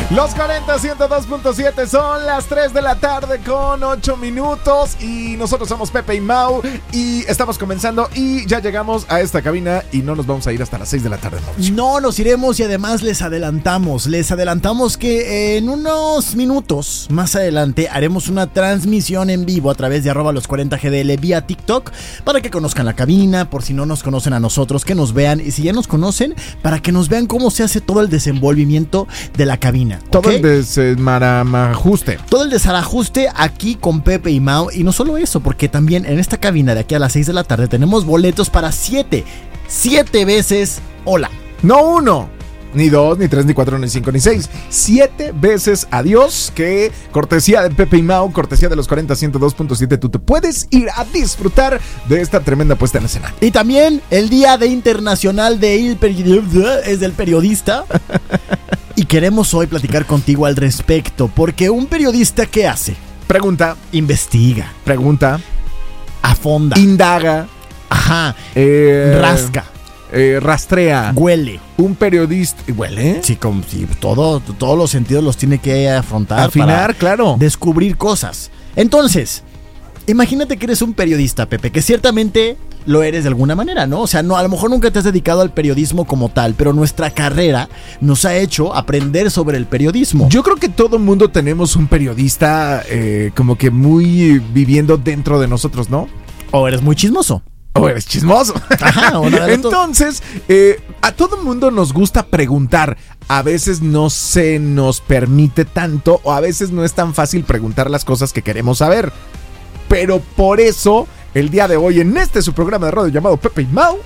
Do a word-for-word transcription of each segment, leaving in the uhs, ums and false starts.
Los cuarenta, ciento dos punto siete, son las tres de la tarde con ocho minutos y nosotros somos Pepe y Mau y estamos comenzando y ya llegamos a esta cabina y no nos vamos a ir hasta las seis de la tarde noche. No nos iremos y además les adelantamos, les adelantamos que en unos minutos más adelante haremos una transmisión en vivo a través de arroba los cuarenta G D L vía TikTok para que conozcan la cabina, por si no nos conocen a nosotros, que nos vean y si ya nos conocen, para que nos vean cómo se hace todo el desenvolvimiento de la cabina. Todo ¿okay? el desmarajuste. Todo el desarajuste aquí con Pepe y Mau. Y no solo eso, porque también en esta cabina de aquí a las seis de la tarde tenemos boletos para siete, siete veces hola. No uno, ni dos, ni tres, ni cuatro, ni cinco, ni seis. Siete veces adiós, que cortesía de Pepe y Mau, cortesía de los cuarenta, ciento dos punto siete, tú te puedes ir a disfrutar de esta tremenda puesta en escena. Y también el Día de Internacional de el Periodista, es del periodista. Y queremos hoy platicar contigo al respecto, porque un periodista, ¿qué hace? Pregunta. Investiga. Pregunta. Afonda. Indaga. Ajá. Eh, rasca. Eh, rastrea. Huele. Un periodista. ¿Huele? Sí, como si todo, todos los sentidos los tiene que afrontar. Afinar, claro. Descubrir cosas. Entonces, imagínate que eres un periodista, Pepe, que ciertamente lo eres de alguna manera, ¿no? O sea, no, a lo mejor nunca te has dedicado al periodismo como tal, pero nuestra carrera nos ha hecho aprender sobre el periodismo. Yo creo que todo mundo tenemos un periodista eh, como que muy viviendo dentro de nosotros, ¿no? O eres muy chismoso. O eres chismoso. Ajá, entonces, eh, a todo mundo nos gusta preguntar. A veces no se nos permite tanto o a veces no es tan fácil preguntar las cosas que queremos saber. Pero por eso, el día de hoy, en este su programa de radio llamado Pepe y Mau,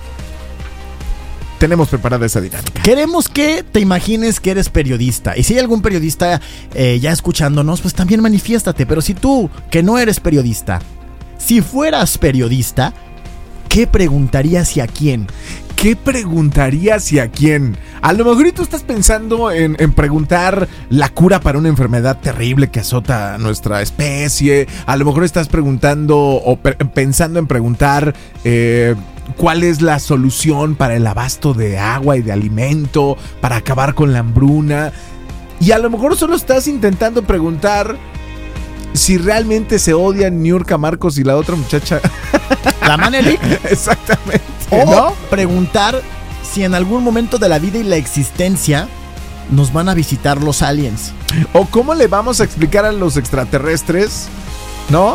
tenemos preparada esa dinámica. Queremos que te imagines que eres periodista. Y si hay algún periodista eh, ya escuchándonos, pues también manifiéstate. Pero si tú, que no eres periodista, si fueras periodista, ¿qué preguntarías y a quién? ¿Qué preguntarías y a quién? A lo mejor tú estás pensando en, en preguntar la cura para una enfermedad terrible que azota a nuestra especie. A lo mejor estás preguntando o pe- pensando en preguntar eh, cuál es la solución para el abasto de agua y de alimento, para acabar con la hambruna. Y a lo mejor solo estás intentando preguntar si realmente se odian Niurka Marcos y la otra muchacha. ¿La Manelik? Exactamente. O ¿no? preguntar si en algún momento de la vida y la existencia nos van a visitar los aliens. O cómo le vamos a explicar a los extraterrestres, ¿no?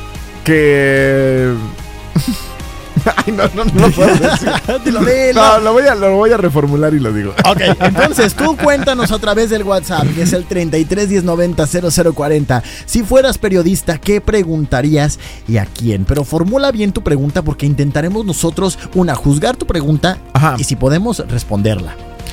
Que... Ay, no, no, no lo puedo decir. Dilo, dilo. No, lo voy, a, lo voy a reformular y lo digo. Ok, entonces tú cuéntanos a través del WhatsApp, que es el treinta y tres diez noventa cero cero cuarenta. Si fueras periodista, ¿qué preguntarías y a quién? Pero formula bien tu pregunta porque intentaremos nosotros, una, juzgar tu pregunta. Ajá. Y si podemos, responderla.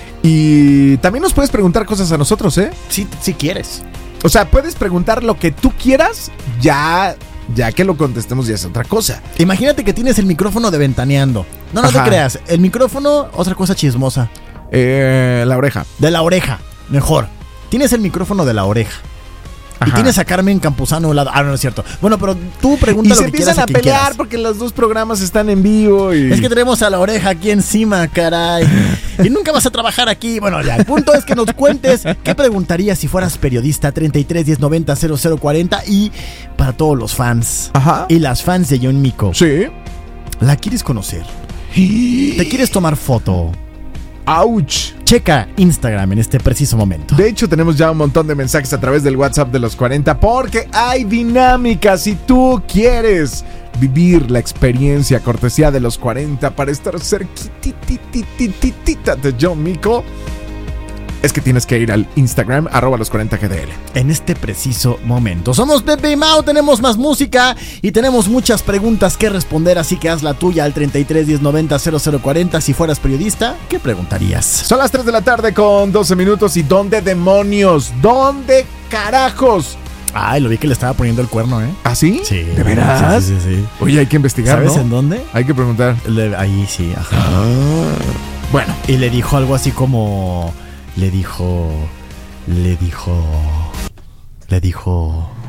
Y también nos puedes preguntar cosas a nosotros, ¿eh? Si, si quieres. O sea, puedes preguntar lo que tú quieras, ya... Ya que lo contestemos ya es otra cosa. Imagínate que tienes el micrófono de Ventaneando. No, no Ajá. te creas. El micrófono, otra cosa chismosa. Eh, la oreja. De la oreja, mejor. Tienes el micrófono de la oreja. Ajá. Y tienes a Carmen Campuzano al lado. Ah, no, no es cierto. Bueno, pero tú pregunta lo que quieras. Y se empiezan a, a pelear quieras. Porque los dos programas están en vivo y... Es que tenemos a la oreja aquí encima, caray. Y nunca vas a trabajar aquí. Bueno, ya, el punto es que nos cuentes qué preguntarías si fueras periodista. Treinta y tres diez noventa cero cero cuarenta. Y para todos los fans. Ajá. Y las fans de John Mico. Sí. ¿La quieres conocer? ¿Te quieres tomar foto? ¡Auch! Checa Instagram en este preciso momento. De hecho, tenemos ya un montón de mensajes a través del WhatsApp de los cuarenta porque hay dinámica. Si tú quieres vivir la experiencia cortesía de los cuarenta para estar cerquitititititita de John Mico, es que tienes que ir al Instagram, arroba los cuarenta G D L. En este preciso momento. Somos Pepe y Mau, tenemos más música y tenemos muchas preguntas que responder, así que haz la tuya al treinta y tres diez noventa cero cero cuarenta. Si fueras periodista, ¿qué preguntarías? Son las tres de la tarde con doce minutos y ¿dónde demonios? ¿Dónde carajos? Ay, lo vi que le estaba poniendo el cuerno, ¿eh? ¿Ah, sí? Sí. ¿De veras? Sí, sí, sí. Oye, hay que investigar, ¿sabes ¿no? en dónde? Hay que preguntar. Le, ahí sí, ajá. Ah, bueno. Y le dijo algo así como... Le dijo... Le dijo... Le dijo...